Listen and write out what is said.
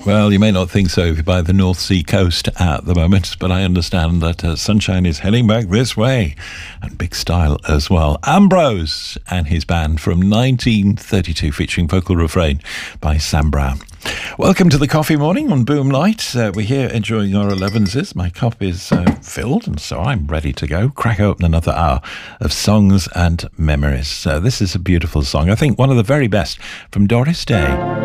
Well, you may not think so if you're by the North Sea coast at the moment, but I understand that sunshine is heading back this way, and big style as well. Ambrose and his band from 1932, featuring vocal refrain by Sam Brown. Welcome to the Coffee Morning on Boom Light. We're here enjoying our 11s. My cup is filled, and so I'm ready to go. Crack open another hour of songs and memories. This is a beautiful song. I think one of the very best from Doris Day.